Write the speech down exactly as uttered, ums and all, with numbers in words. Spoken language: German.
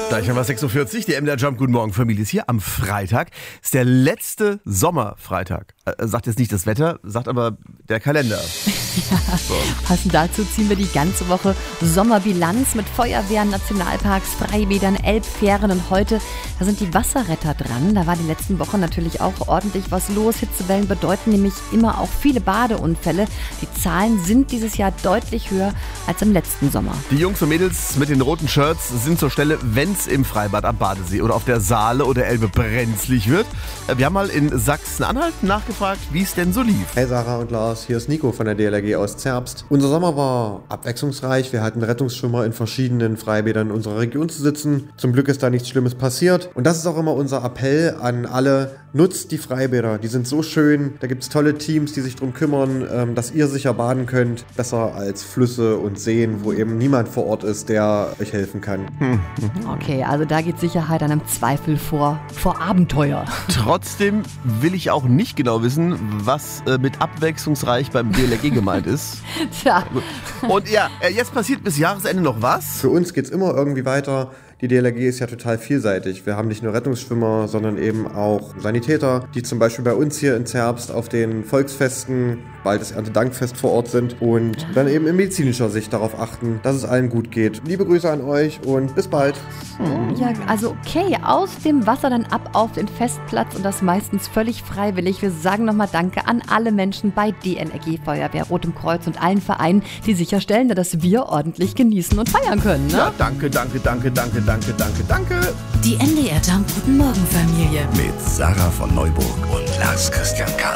Gleich haben wir sechs Uhr vierzig, die M D R Jump, guten Morgen Familie ist hier am Freitag. Ist der letzte Sommerfreitag. Äh, sagt jetzt nicht das Wetter, sagt aber der Kalender. Ja, so. Passend dazu ziehen wir die ganze Woche Sommerbilanz mit Feuerwehren, Nationalparks, Freibädern, Elbfähren und heute, da sind die Wasserretter dran. Da war die letzten Wochen natürlich auch ordentlich was los. Hitzewellen bedeuten nämlich immer auch viele Badeunfälle. Die Zahlen sind dieses Jahr deutlich höher als im letzten Sommer. Die Jungs und Mädels mit den roten Shirts sind zur Stelle, wenn es im Freibad am Badesee oder auf der Saale oder Elbe brenzlig wird. Wir haben mal in Sachsen-Anhalt nachgefragt, wie es denn so lief. Hey Sarah und Lars, hier ist Nico von der D L R G aus Zerbst. Unser Sommer war abwechslungsreich. Wir hatten Rettungsschwimmer in verschiedenen Freibädern unserer Region zu sitzen. Zum Glück ist da nichts Schlimmes passiert. Und das ist auch immer unser Appell an alle. Nutzt die Freibäder. Die sind so schön. Da gibt es tolle Teams, die sich darum kümmern, dass ihr sicher baden könnt. Besser als Flüsse und Seen, wo eben niemand vor Ort ist, der euch helfen kann. Hm. Okay, also da geht Sicherheit an einem Zweifel vor, vor Abenteuer. Trotzdem will ich auch nicht genau wissen, was äh, mit abwechslungsreich beim D L R G gemeint ist. Tja. Und ja, jetzt passiert bis Jahresende noch was? Für uns geht es immer irgendwie weiter. Die D L R G ist ja total vielseitig. Wir haben nicht nur Rettungsschwimmer, sondern eben auch Sanitäter, die zum Beispiel bei uns hier in Zerbst auf den Volksfesten, bald das Erntedankfest vor Ort sind und dann eben in medizinischer Sicht darauf achten, dass es allen gut geht. Liebe Grüße an euch und bis bald. Hm, ja, also okay, aus dem Wasser dann ab auf den Festplatz und das meistens völlig freiwillig. Wir sagen nochmal Danke an alle Menschen bei D L R G, Feuerwehr, Rotem Kreuz und allen Vereinen, die sicherstellen, dass wir ordentlich genießen und feiern können. Ne? Ja, danke, danke, danke, danke, danke, danke, danke. Die M D R Jump, guten Morgen Familie. Mit Sarah von Neuburg und Lars Christian Kahn.